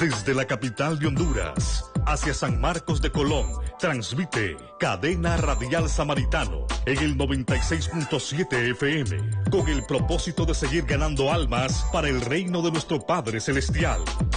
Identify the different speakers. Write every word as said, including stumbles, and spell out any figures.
Speaker 1: Desde la capital de Honduras, hacia San Marcos de Colón, transmite Cadena Radial Samaritano en el noventa y seis punto siete F M, con el propósito de seguir ganando almas para el reino de nuestro Padre Celestial.